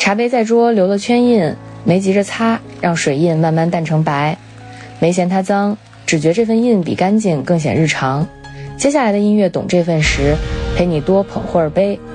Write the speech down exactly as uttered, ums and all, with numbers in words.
茶杯在桌留了圈印，没急着擦，让水印慢慢淡成白。没嫌它脏，只觉这份印比干净更显日常。接下来的音乐懂这份时，陪你多捧会儿杯，